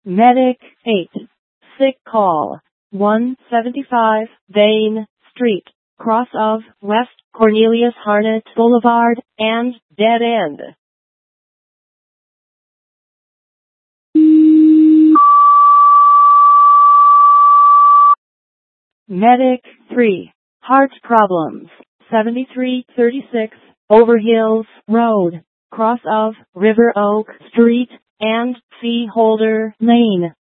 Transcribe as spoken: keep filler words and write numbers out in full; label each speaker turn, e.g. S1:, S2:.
S1: Medic eight. Sick call. one seventy-five Vane Street, cross of West Cornelius Harnett Boulevard, and dead end. Medic three. Heart problems. seventy-three thirty-six Overhills Road, cross of River Oak Street and Freeholder Lane.